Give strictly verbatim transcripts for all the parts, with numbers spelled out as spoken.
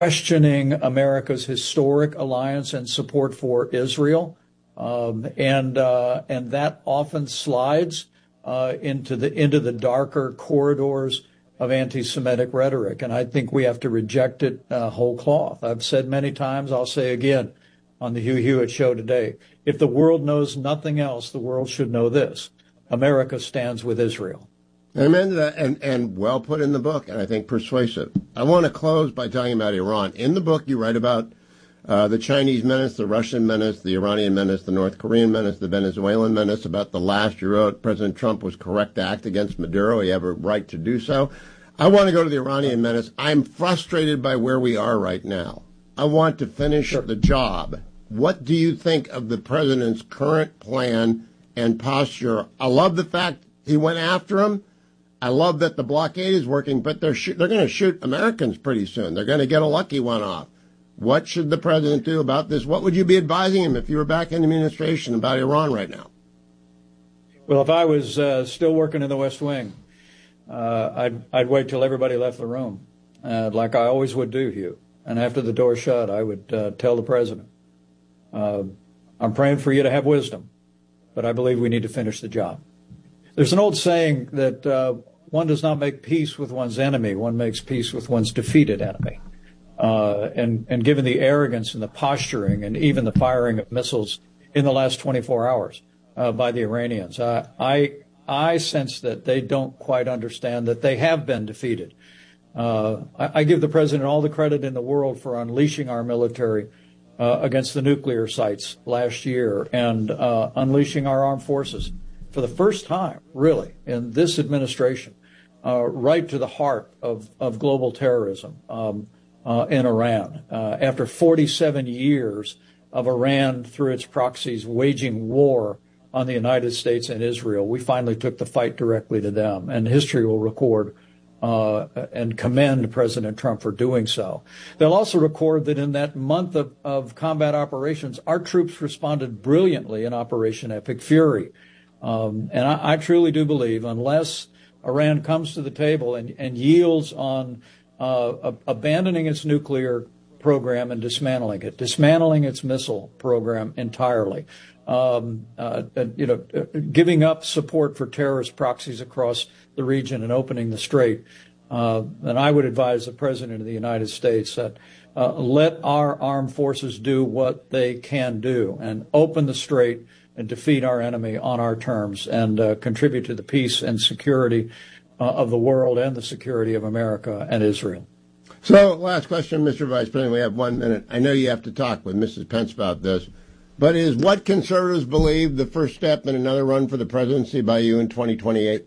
questioning America's historic alliance and support for Israel. Um, and uh, and that often slides uh, into the into the darker corridors of anti-Semitic rhetoric. And I think we have to reject it uh, whole cloth. I've said many times, I'll say again on the Hugh Hewitt show today, if the world knows nothing else, the world should know this. America stands with Israel. Amen to that, and, and well put in the book, and I think persuasive. I want to close by talking about Iran. In the book, you write about uh, the Chinese menace, the Russian menace, the Iranian menace, the North Korean menace, the Venezuelan menace. About the last, you wrote, President Trump was correct to act against Maduro. He had a right to do so. I want to go to the Iranian menace. I'm frustrated by where we are right now. I want to finish sure. the job. What do you think of the president's current plan and posture? I love the fact he went after him. I love that the blockade is working, but they're sh- they're going to shoot Americans pretty soon. They're going to get a lucky one off. What should the president do about this? What would you be advising him if you were back in the administration about Iran right now? Well, if I was uh, still working in the West Wing, uh, I'd, I'd wait till everybody left the room, uh, like I always would do, Hugh. And after the door shut, I would uh, tell the president, uh, I'm praying for you to have wisdom, but I believe we need to finish the job. There's an old saying that uh, one does not make peace with one's enemy, one makes peace with one's defeated enemy. Uh, and, and given the arrogance and the posturing and even the firing of missiles in the last twenty-four hours uh, by the Iranians, I, I I sense that they don't quite understand that they have been defeated. Uh, I, I give the president all the credit in the world for unleashing our military uh, against the nuclear sites last year and uh, unleashing our armed forces for the first time, really, in this administration, uh, right to the heart of, of global terrorism um, uh, in Iran. Uh, after forty-seven years of Iran, through its proxies, waging war on the United States and Israel, we finally took the fight directly to them. And history will record uh, and commend President Trump for doing so. They'll also record that in that month of, of combat operations, our troops responded brilliantly in Operation Epic Fury. Um, and I, I truly do believe unless Iran comes to the table and, and yields on uh, a, abandoning its nuclear program and dismantling it, dismantling its missile program entirely, um, uh, you know, giving up support for terrorist proxies across the region and opening the strait, uh, then I would advise the President of the United States that uh, let our armed forces do what they can do and open the strait and defeat our enemy on our terms and uh, contribute to the peace and security uh, of the world and the security of America and Israel. So, last question, Mister Vice President. We have one minute. I know you have to talk with Missus Pence about this, but is what conservatives believe the first step in another run for the presidency by you in twenty twenty-eight?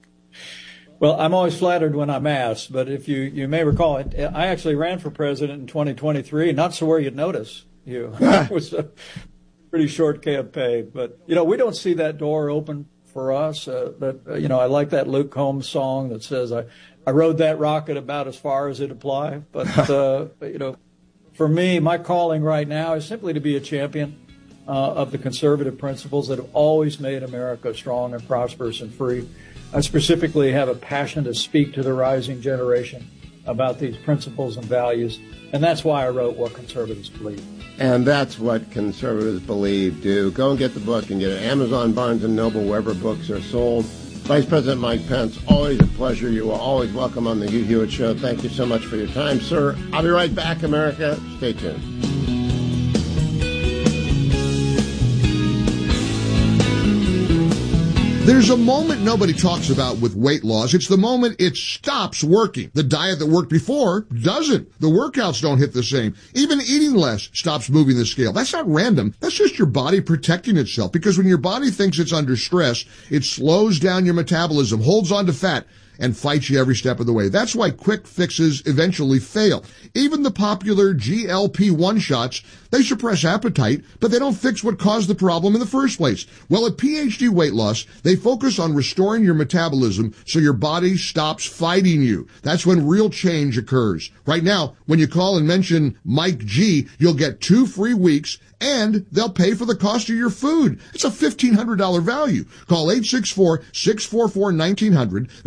Well, I'm always flattered when I'm asked, but if you, you may recall, I actually ran for president in twenty twenty-three, not so where you'd notice you. It was a pretty short campaign, but, you know, we don't see that door open for us. Uh, but, uh, you know, I like that Luke Combs song that says, I, I rode that rocket about as far as it'd fly. But, uh, you know, for me, my calling right now is simply to be a champion uh, of the conservative principles that have always made America strong and prosperous and free. I specifically have a passion to speak to the rising generation about these principles and values, and that's why I wrote What Conservatives Believe. And that's what conservatives believe, do. Go and get the book and get it. Amazon, Barnes and Noble, wherever books are sold. Vice President Mike Pence, always a pleasure. You are always welcome on the Hugh Hewitt Show. Thank you so much for your time, sir. I'll be right back, America. Stay tuned. There's a moment nobody talks about with weight loss. It's the moment it stops working. The diet that worked before doesn't. The workouts don't hit the same. Even eating less stops moving the scale. That's not random. That's just your body protecting itself. Because when your body thinks it's under stress, it slows down your metabolism, holds on to fat, and fights you every step of the way. That's why quick fixes eventually fail. Even the popular G L P one shots, they suppress appetite, but they don't fix what caused the problem in the first place. Well, at P H D Weight Loss, they focus on restoring your metabolism so your body stops fighting you. That's when real change occurs. Right now, when you call and mention Mike G, you'll get two free weeks and they'll pay for the cost of your food. It's a fifteen hundred dollars value. Call eight six four, six four four, one nine zero zero. That's eight six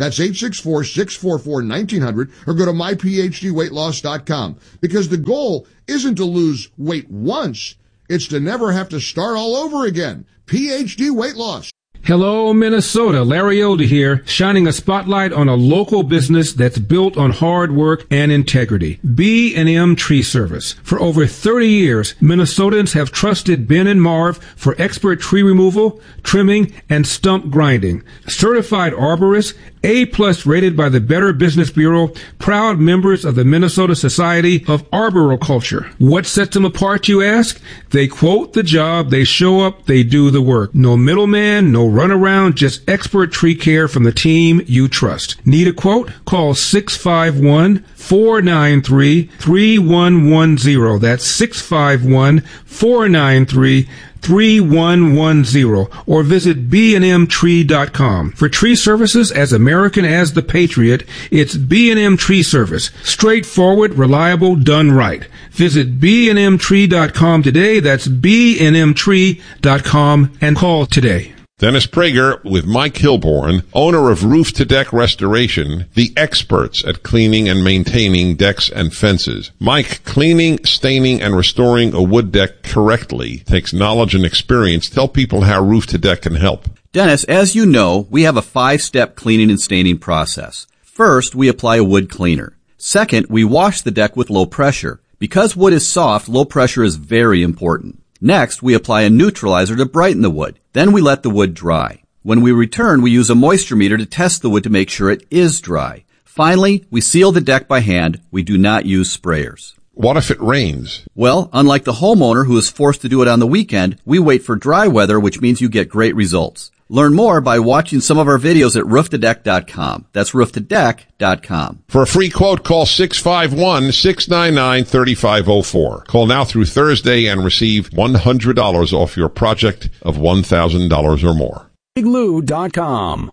six four, six four four, one nine zero zero or go to my p h d weight loss dot com. Because the goal isn't to lose weight once, it's to never have to start all over again. P H D Weight Loss. Hello, Minnesota. Larry Elder here, shining a spotlight on a local business that's built on hard work and integrity. B and M Tree Service. For over thirty years, Minnesotans have trusted Ben and Marv for expert tree removal, trimming, and stump grinding. Certified arborists, A-plus rated by the Better Business Bureau, proud members of the Minnesota Society of Arboriculture. What sets them apart, you ask? They quote the job, they show up, they do the work. No middleman, no run around, just expert tree care from the team you trust. Need a quote? Call six five one, four nine three, three one one zero. That's six five one, four nine three, three one one zero or visit b and m tree dot com. For tree services as American as the Patriot, it's B and M Tree Service. Straightforward, reliable, done right. Visit b and m tree dot com today. That's b and m tree dot com and call today. Dennis Prager with Mike Hilborn, owner of Roof to Deck Restoration, the experts at cleaning and maintaining decks and fences. Mike, cleaning, staining, and restoring a wood deck correctly takes knowledge and experience. Tell people how Roof to Deck can help. Dennis, as you know, we have a five-step cleaning and staining process. First, we apply a wood cleaner. Second, we wash the deck with low pressure. Because wood is soft, low pressure is very important. Next, we apply a neutralizer to brighten the wood. Then we let the wood dry. When we return, we use a moisture meter to test the wood to make sure it is dry. Finally, we seal the deck by hand. We do not use sprayers. What if it rains? Well, unlike the homeowner who is forced to do it on the weekend, we wait for dry weather, which means you get great results. Learn more by watching some of our videos at roof to deck dot com. That's roof to deck dot com. For a free quote, call six five one, six nine nine, three five zero four. Call now through Thursday and receive one hundred dollars off your project of one thousand dollars or more. big lou dot com.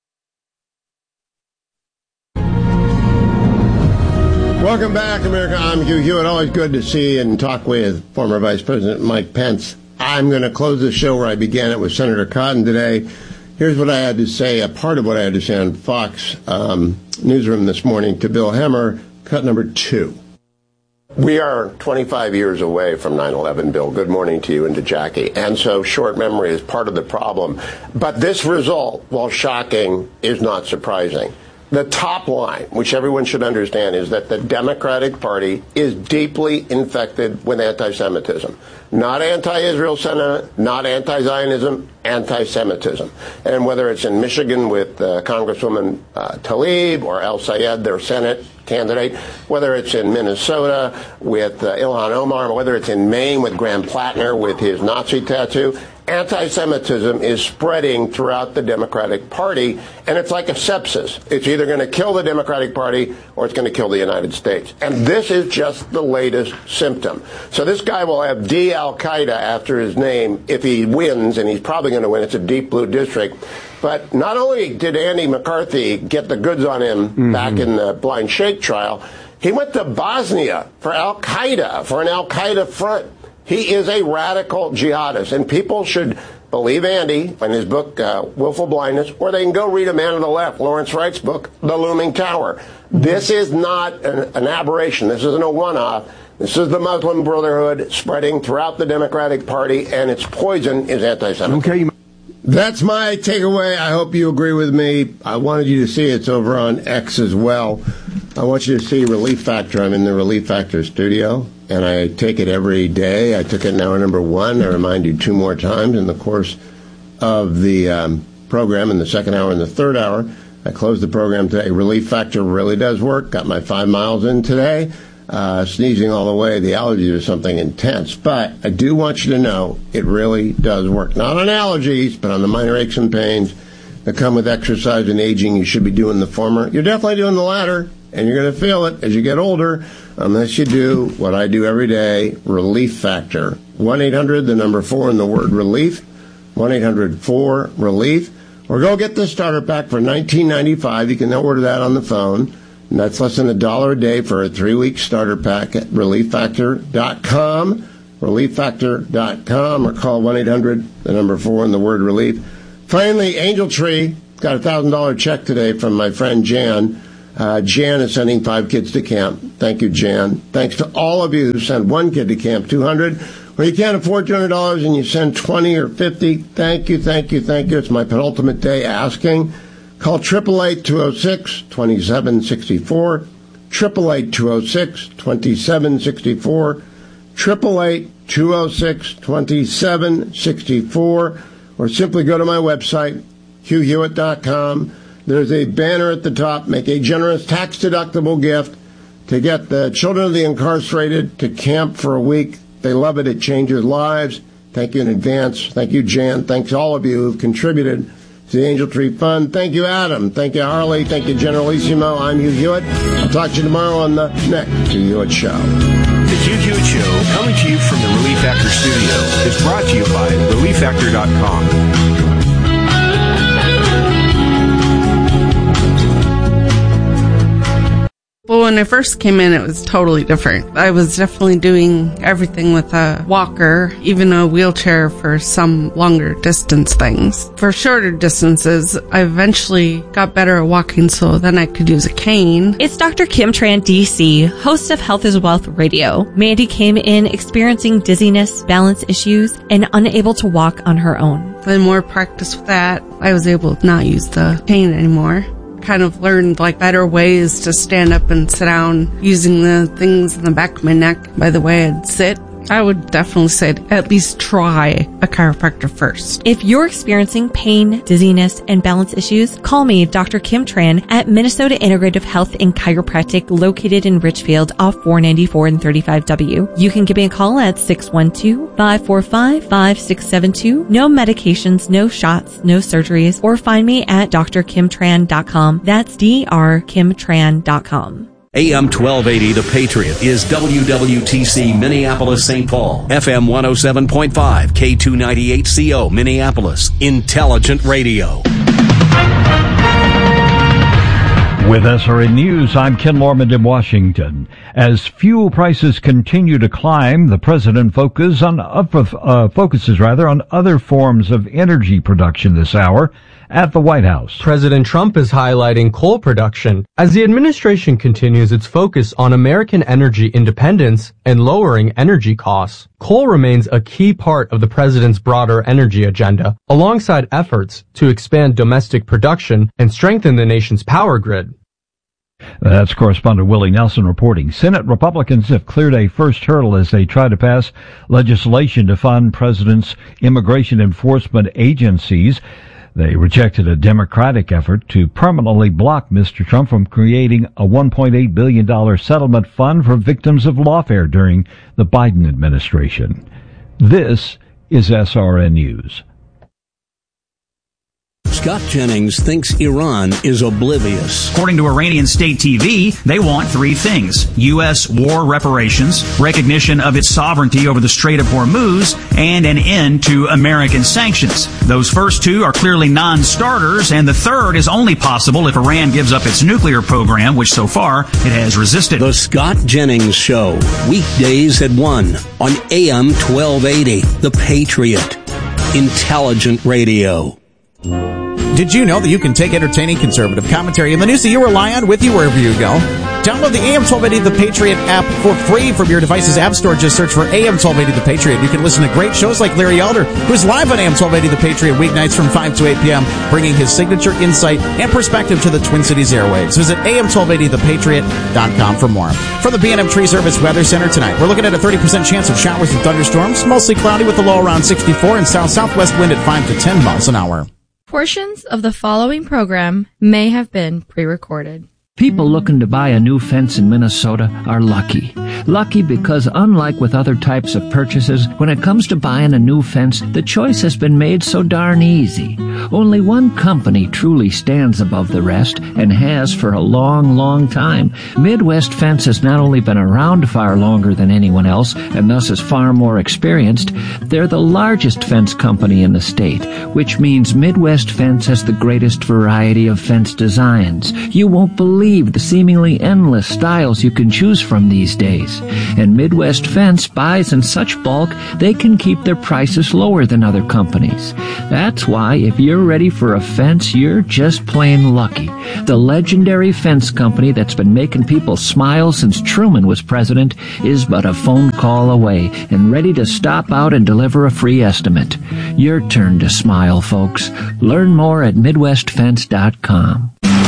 Welcome back, America. I'm Hugh Hewitt. Always good to see and talk with former Vice President Mike Pence. I'm going to close the show where I began it with Senator Cotton today. Here's what I had to say, a part of what I had to say on Fox um, Newsroom this morning to Bill Hemmer, cut number two. We are twenty-five years away from nine eleven, Bill. Good morning to you and to Jackie. And so short memory is part of the problem. But this result, while shocking, is not surprising. The top line, which everyone should understand, is that the Democratic Party is deeply infected with anti-Semitism. Not anti-Israel sentiment, not anti-Zionism, anti-Semitism. And whether it's in Michigan with uh, Congresswoman uh, Tlaib or El Sayed, their Senate candidate, whether it's in Minnesota with uh, Ilhan Omar, whether it's in Maine with Graham Plattner with his Nazi tattoo, anti-Semitism is spreading throughout the Democratic Party, and it's like a sepsis. It's either going to kill the Democratic Party or it's going to kill the United States. And this is just the latest symptom. So this guy will have D Al-Qaeda after his name if he wins, and he's probably going to win. It's a deep blue district. But not only did Andy McCarthy get the goods on him mm-hmm. back in the Blind Sheikh trial, he went to Bosnia for Al-Qaeda, for an Al-Qaeda front. He is a radical jihadist, and people should believe Andy in his book, uh, Willful Blindness, or they can go read A Man of the Left, Lawrence Wright's book, The Looming Tower. This is not an, an aberration. This isn't a one-off. This is the Muslim Brotherhood spreading throughout the Democratic Party, and its poison is anti-Semitism. Okay. That's my takeaway. I hope you agree with me. I wanted you to see it's over on X as well. I want you to see Relief Factor. I'm in the Relief Factor studio, and I take it every day. I took it in hour number one. I remind you two more times in the course of the um, program, in the second hour and the third hour. I closed the program today. Relief Factor really does work. Got my five miles in today. Uh, sneezing all the way. The allergies are something intense. But I do want you to know it really does work. Not on allergies, but on the minor aches and pains that come with exercise and aging. You should be doing the former. You're definitely doing the latter, and you're going to feel it as you get older, unless you do what I do every day, Relief Factor. one eight hundred, the number four, and the word relief. one eight hundred four relief. Or go get the starter pack for nineteen ninety-five. You can order that on the phone. And that's less than a dollar a day for a three-week starter pack at relief factor dot com, relief factor dot com, or call one eight hundred, the number four, and the word relief. Finally, Angel Tree, got a one thousand dollars check today from my friend Jan. Uh, Jan is sending five kids to camp. Thank you, Jan. Thanks to all of you who send one kid to camp, two hundred. Where you can't afford two hundred dollars and you send twenty or fifty, thank you, thank you, thank you. It's my penultimate day asking. Call eight eight eight, two oh six, two seven six four, eight eight eight, two oh six, two seven six four, eight eight eight, two oh six, two seven six four, or simply go to my website, hugh hewitt dot com. There's a banner at the top. Make a generous tax-deductible gift to get the children of the incarcerated to camp for a week. They love it. It changes lives. Thank you in advance. Thank you, Jan. Thanks to all of you who've contributed to the Angel Tree Fund. Thank you, Adam. Thank you, Harley. Thank you, Generalissimo. I'm Hugh Hewitt. I'll talk to you tomorrow on the next Hugh Hewitt Show. The Hugh Hewitt Show, coming to you from the Relief Factor studio, is brought to you by relief factor dot com. Well, when I first came in, it was totally different. I was definitely doing everything with a walker, even a wheelchair for some longer distance things. For shorter distances, I eventually got better at walking, so then I could use a cane. It's Doctor Kim Tran, D C, host of Health is Wealth Radio. Mandy came in experiencing dizziness, balance issues, and unable to walk on her own. The more practice with that, I was able to not use the cane anymore. Kind of learned like better ways to stand up and sit down using the things in the back of my neck by the way I'd sit. I would definitely say at least try a chiropractor first. If you're experiencing pain, dizziness, and balance issues, call me, Doctor Kim Tran, at Minnesota Integrative Health and Chiropractic, located in Richfield off four ninety-four and thirty-five W. You can give me a call at six one two, five four five, five six seven two. No medications, no shots, no surgeries, or find me at d r kim tran dot com. That's d r kim tran dot com. A M twelve eighty The Patriot is W W T C Minneapolis Saint Paul, F M one oh seven point five, K two ninety-eight C O Minneapolis, Intelligent Radio. With S R N News, I'm Ken Lorman in Washington. As fuel prices continue to climb, the president focus on, uh, focuses rather on other forms of energy production this hour at the White House. President Trump is highlighting coal production as the administration continues its focus on American energy independence and lowering energy costs. Coal remains a key part of the president's broader energy agenda, alongside efforts to expand domestic production and strengthen the nation's power grid. That's correspondent Willie Nelson reporting. Senate Republicans have cleared a first hurdle as they try to pass legislation to fund president's immigration enforcement agencies. They rejected a Democratic effort to permanently block Mister Trump from creating a one point eight billion dollars settlement fund for victims of lawfare during the Biden administration. This is S R N News. Scott Jennings thinks Iran is oblivious. According to Iranian state T V, they want three things: U S war reparations, recognition of its sovereignty over the Strait of Hormuz, and an end to American sanctions. Those first two are clearly non-starters, and the third is only possible if Iran gives up its nuclear program, which so far it has resisted. The Scott Jennings Show, weekdays at one on A M twelve eighty, The Patriot, Intelligent Radio. Did you know that you can take entertaining conservative commentary and the news that you rely on with you wherever you go? Download the A M twelve eighty The Patriot app for free from your device's app store. Just search for A M twelve eighty The Patriot. You can listen to great shows like Larry Elder, who's live on A M twelve eighty The Patriot weeknights from five to eight p.m., bringing his signature insight and perspective to the Twin Cities airwaves. Visit A M twelve eighty the patriot dot com for more. From the B and M Tree Service Weather Center tonight, we're looking at a thirty percent chance of showers and thunderstorms, mostly cloudy with a low around sixty-four, and south-southwest wind at five to ten miles an hour. Portions of the following program may have been pre-recorded. People looking to buy a new fence in Minnesota are lucky. Lucky because unlike with other types of purchases, when it comes to buying a new fence, the choice has been made so darn easy. Only one company truly stands above the rest and has for a long, long time. Midwest Fence has not only been around far longer than anyone else and thus is far more experienced, they're the largest fence company in the state, which means Midwest Fence has the greatest variety of fence designs. You won't believe believe the seemingly endless styles you can choose from these days. And Midwest Fence buys in such bulk, they can keep their prices lower than other companies. That's why if you're ready for a fence, you're just plain lucky. The legendary fence company that's been making people smile since Truman was president is but a phone call away and ready to stop out and deliver a free estimate. Your turn to smile, folks. Learn more at midwest fence dot com.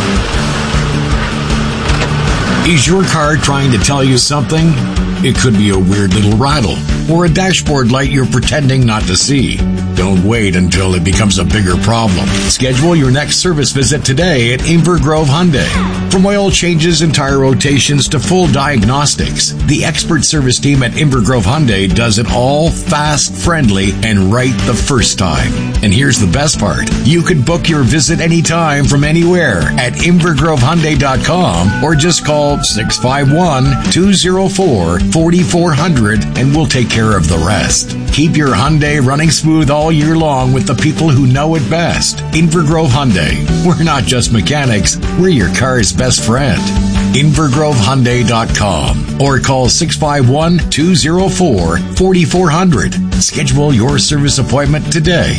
Is your car trying to tell you something? It could be a weird little rattle or a dashboard light you're pretending not to see. Don't wait until it becomes a bigger problem. Schedule your next service visit today at Inver Grove Hyundai. From oil changes and tire rotations to full diagnostics, the expert service team at Inver Grove Hyundai does it all fast, friendly, and right the first time. And here's the best part. You can book your visit anytime from anywhere at inver grove hyundai dot com or just call six five one, two oh four, four four zero zero and we'll take care of the rest. Keep your Hyundai running smooth all year long with the people who know it best. Inver Grove Hyundai. We're not just mechanics, we're your car's best friend. inver grove hyundai dot com or call six five one, two oh four, four four zero zero. Schedule your service appointment today.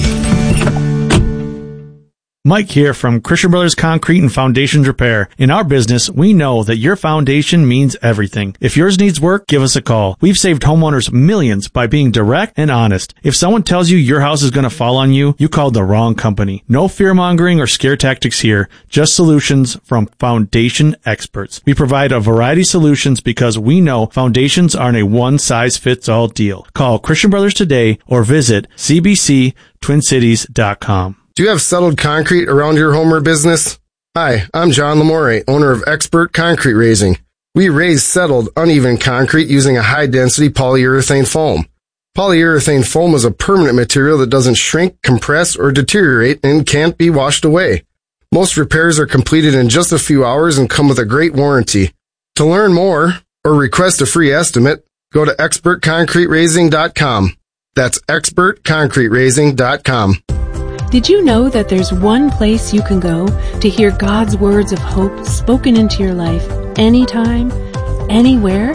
Mike here from Christian Brothers Concrete and Foundations Repair. In our business, we know that your foundation means everything. If yours needs work, give us a call. We've saved homeowners millions by being direct and honest. If someone tells you your house is going to fall on you, you called the wrong company. No fear-mongering or scare tactics here, just solutions from foundation experts. We provide a variety of solutions because we know foundations aren't a one-size-fits-all deal. Call Christian Brothers today or visit c b c twin cities dot com. Do you have settled concrete around your home or business? Hi, I'm John Lamore, owner of Expert Concrete Raising. We raise settled, uneven concrete using a high-density polyurethane foam. Polyurethane foam is a permanent material that doesn't shrink, compress, or deteriorate and can't be washed away. Most repairs are completed in just a few hours and come with a great warranty. To learn more or request a free estimate, go to expert concrete raising dot com. That's expert concrete raising dot com. Did you know that there's one place you can go to hear God's words of hope spoken into your life anytime, anywhere?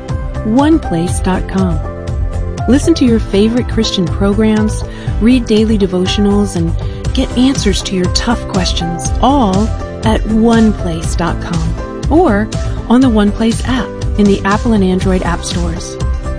one place dot com. Listen to your favorite Christian programs, read daily devotionals, and get answers to your tough questions, all at one place dot com or on the OnePlace app in the Apple and Android app stores.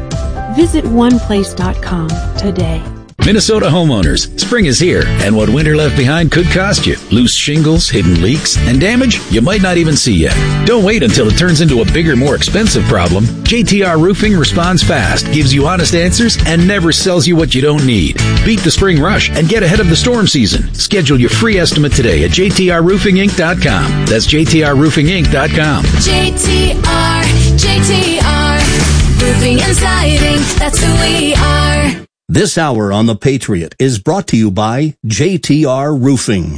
Visit one place dot com today. Minnesota homeowners, spring is here, and what winter left behind could cost you. Loose shingles, hidden leaks, and damage you might not even see yet. Don't wait until it turns into a bigger, more expensive problem. J T R Roofing responds fast, gives you honest answers, and never sells you what you don't need. Beat the spring rush and get ahead of the storm season. Schedule your free estimate today at j t r roofing inc dot com. That's j t r roofing inc dot com. J T R, J T R, Roofing and Siding, that's who we are. This hour on The Patriot is brought to you by J T R Roofing.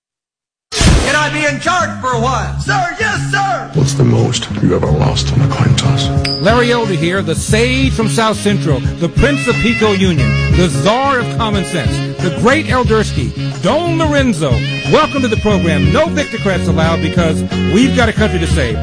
Can I be in charge for a while? Sir, yes, sir! What's the most you ever lost on a coin toss? Larry Elder here, the sage from South Central, the Prince of Pico Union, the czar of common sense, the great Eldersky, Don Lorenzo. Welcome to the program. No Victocrats allowed because we've got a country to save.